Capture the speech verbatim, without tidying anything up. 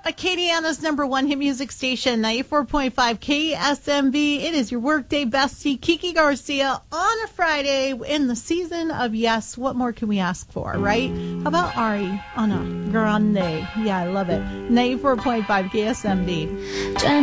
Acadiana's number one hit music station, ninety-four point five K S M B. It is your workday bestie, Kiki Garcia, on a Friday in the season of yes. What more can we ask for, right? How about Ari on a Grande? Yeah, I love it. ninety-four point five K S M B.